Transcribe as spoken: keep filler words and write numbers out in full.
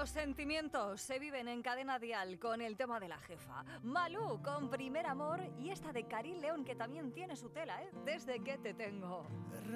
Los sentimientos se viven en Cadena Dial con el tema de la jefa. Malú con Primer Amor y esta de Karin León que también tiene su tela, ¿eh? Desde que te tengo.